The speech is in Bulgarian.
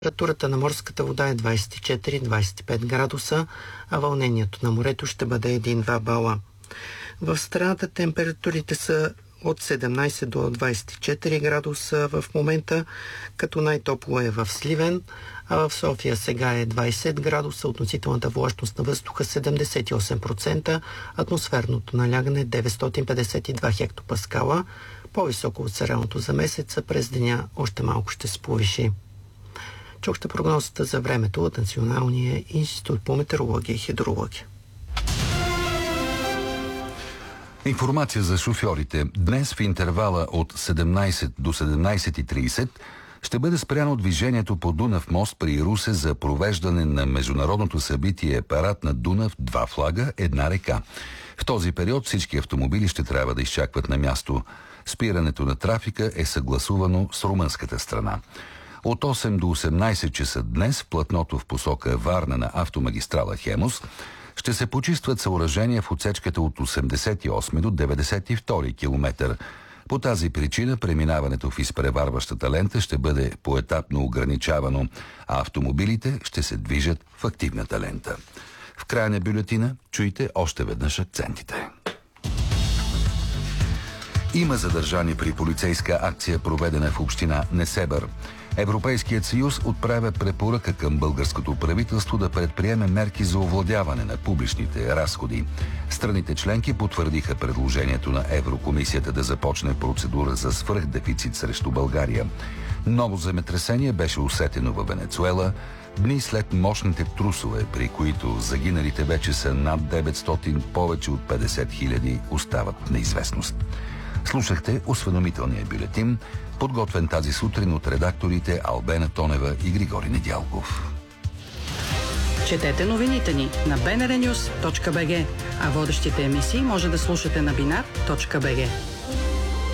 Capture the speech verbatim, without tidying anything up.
Температурата на морската вода е двадесет и четири до двадесет и пет градуса, а вълнението на морето ще бъде един-два бала. В страната температурите са от седемнадесет до двадесет и четири градуса в момента, като най-топло е в Сливен, а в София сега е двадесет градуса, относителната влажност на въздуха седемдесет и осем процента, атмосферното налягане деветстотин петдесет и два хектопаскала, по-високо от средното за месеца, през деня още малко ще се повиши. Чухте прогнозата за времето от Националния институт по метеорология и хидрология. Информация за шофьорите. Днес в интервала от седемнадесет до седемнадесет и тридесет ще бъде спряно движението по Дунав мост при Русе за провеждане на международното събитие Парад на Дунав, два флага, една река. В този период всички автомобили ще трябва да изчакват на място. Спирането на трафика е съгласувано с румънската страна. От осем до осемнадесет часа днес в платното в посока Варна на автомагистрала Хемус ще се почистват съоръжения в отсечката от осемдесет и осми до деветдесет и втори километър. По тази причина преминаването в изпреварващата лента ще бъде поетапно ограничавано, а автомобилите ще се движат в активната лента. В края на бюлетина чуйте още веднъж акцентите. Има задържани при полицейска акция, проведена в община Несебър. Европейският съюз отправя препоръка към българското правителство да предприеме мерки за овладяване на публичните разходи. Страните членки потвърдиха предложението на Еврокомисията да започне процедура за свръхдефицит срещу България. Ново земетресение беше усетено във Венецуела, дни след мощните трусове, при които загиналите вече са над деветстотин, повече от петдесет хиляди остават в неизвестност. Слушахте осведомителния бюлетин, подготвен тази сутрин от редакторите Албена Тонева и Григори Недялков. Четете новините ни на би ен ар нюс точка би джи, а водещите емисии може да слушате на бинар точка би джи.